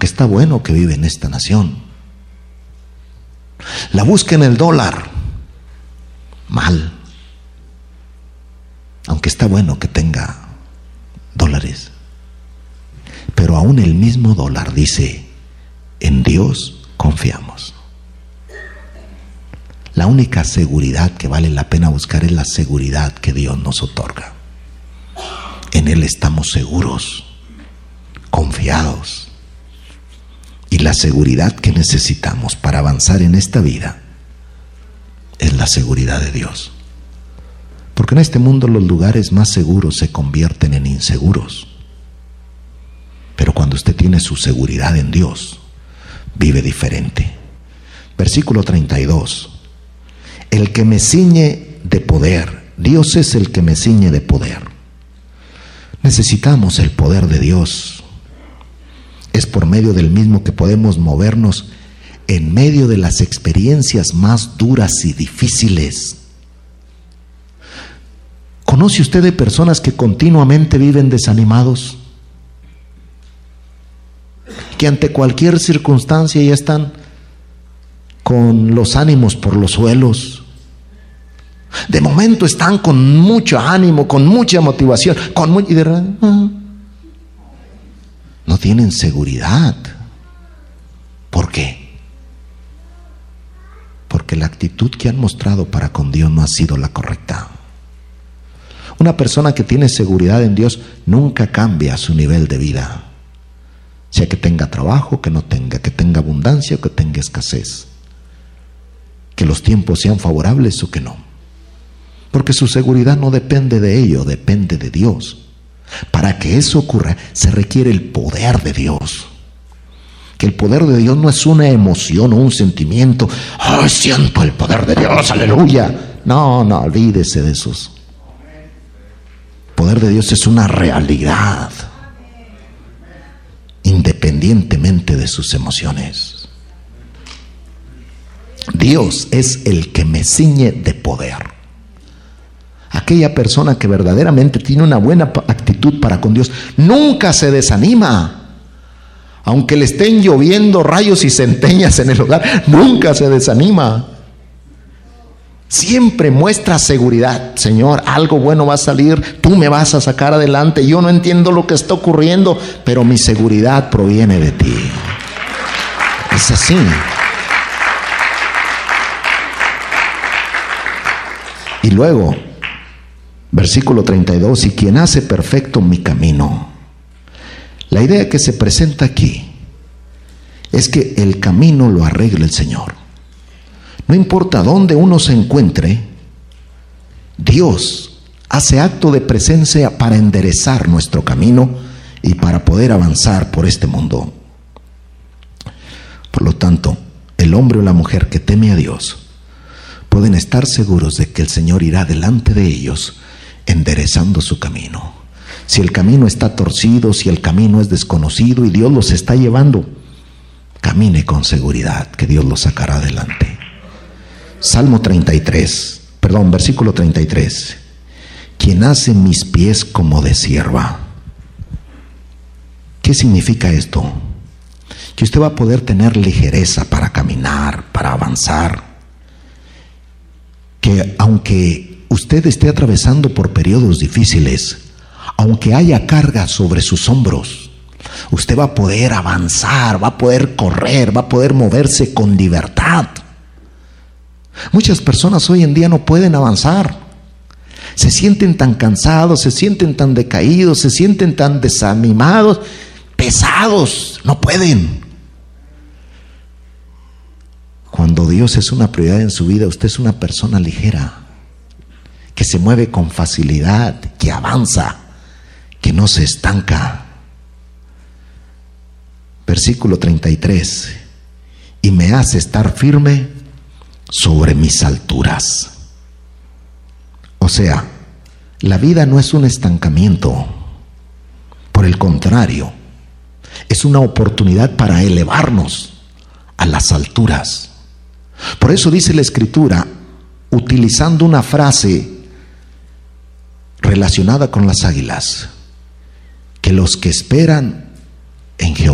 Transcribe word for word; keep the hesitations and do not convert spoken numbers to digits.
aunque está bueno que vive en esta nación. La busca en el dólar, mal, aunque está bueno que tenga dólares. Pero aún el mismo dólar dice: en Dios confiamos. La única seguridad que vale la pena buscar es la seguridad que Dios nos otorga. En Él estamos seguros, confiados. Y la seguridad que necesitamos para avanzar en esta vida es la seguridad de Dios. Porque en este mundo los lugares más seguros se convierten en inseguros. Pero cuando usted tiene su seguridad en Dios, vive diferente. Versículo treinta y dos. El que me ciñe de poder. Dios es el que me ciñe de poder. Necesitamos el poder de Dios. Es por medio del mismo que podemos movernos en medio de las experiencias más duras y difíciles. ¿Conoce usted de personas que continuamente viven desanimados? Que ante cualquier circunstancia ya están con los ánimos por los suelos. De momento están con mucho ánimo, con mucha motivación, con muy, y de repente, no tienen seguridad. ¿Por qué? Porque la actitud que han mostrado para con Dios no ha sido la correcta. Una persona que tiene seguridad en Dios nunca cambia su nivel de vida, sea que tenga trabajo, que no tenga, que tenga abundancia o que tenga escasez, que los tiempos sean favorables o que no. Porque su seguridad no depende de ello, depende de Dios. Para que eso ocurra, se requiere el poder de Dios. Que el poder de Dios no es una emoción o un sentimiento. ¡Ay, siento el poder de Dios! ¡Aleluya! No, no, olvídese de esos. El poder de Dios es una realidad, independientemente de sus emociones. Dios es el que me ciñe de poder. Aquella persona que verdaderamente tiene una buena actitud para con Dios nunca se desanima. Aunque le estén lloviendo rayos y centellas en el hogar, nunca se desanima. Siempre muestra seguridad. Señor, algo bueno va a salir, tú me vas a sacar adelante. Yo no entiendo lo que está ocurriendo, pero mi seguridad proviene de ti. Es así. Y luego, versículo treinta y dos, y quien hace perfecto mi camino. La idea que se presenta aquí es que el camino lo arregle el Señor. No importa dónde uno se encuentre, Dios hace acto de presencia para enderezar nuestro camino y para poder avanzar por este mundo. Por lo tanto, el hombre o la mujer que teme a Dios pueden estar seguros de que el Señor irá delante de ellos enderezando su camino. Si el camino está torcido, si el camino es desconocido y Dios los está llevando, camine con seguridad que Dios los sacará adelante. Salmo treinta y tres, perdón, versículo treinta y tres. Quien hace mis pies como de sierva. ¿Qué significa esto? Que usted va a poder tener ligereza para caminar, para avanzar. Que aunque usted esté atravesando por periodos difíciles, aunque haya carga sobre sus hombros, usted va a poder avanzar, va a poder correr, va a poder moverse con libertad. Muchas personas hoy en día no pueden avanzar. Se sienten tan cansados, se sienten tan decaídos, se sienten tan desanimados, pesados, no pueden. Cuando Dios es una prioridad en su vida, usted es una persona ligera, que se mueve con facilidad, que avanza, que no se estanca. Versículo treinta y tres. Y me hace estar firme sobre mis alturas. O sea, la vida no es un estancamiento. Por el contrario, es una oportunidad para elevarnos a las alturas. Por eso dice la Escritura, utilizando una frase relacionada con las águilas, que los que esperan en Jehová